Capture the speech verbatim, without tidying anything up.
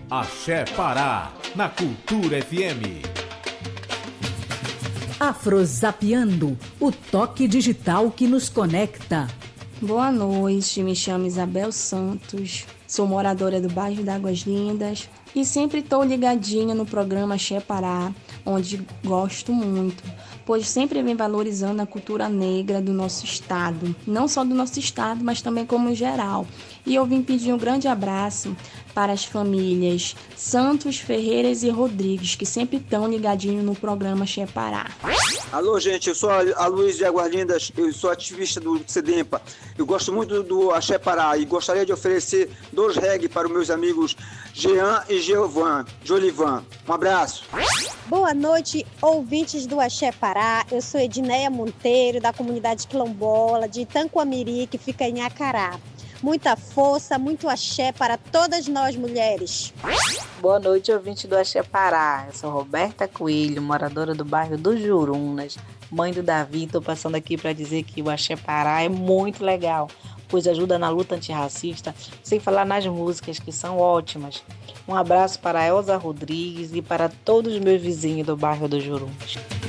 Axé Pará, na Cultura F M. Afrozapiando, o toque digital que nos conecta. Boa noite, me chamo Isabel Santos, sou moradora do bairro da Águas Lindas e sempre estou ligadinha no programa Axé Pará, onde gosto muito, pois sempre vem valorizando a cultura negra do nosso estado, não só do nosso estado, mas também como geral. E eu vim pedir um grande abraço para as famílias Santos, Ferreiras e Rodrigues, que sempre estão ligadinhos no programa Axé Pará. Alô, gente, eu sou a Luiz de Águas Lindas, eu sou ativista do SEDEMPA. Eu gosto muito do Axé Pará e gostaria de oferecer dois reggae para os meus amigos Jean e Geovan, Jolivan. Um abraço. Boa noite, ouvintes do Axé Pará. Eu sou Edneia Monteiro, da comunidade quilombola de Itanquamiri, que fica em Acará. Muita força, muito axé para todas nós mulheres. Boa noite, ouvinte do Axé Pará. Eu sou Roberta Coelho, moradora do bairro dos Jurunas, mãe do Davi. Estou passando aqui para dizer que o Axé Pará é muito legal, pois ajuda na luta antirracista, sem falar nas músicas, que são ótimas. Um abraço para a Elza Rodrigues e para todos os meus vizinhos do bairro dos Jurunas.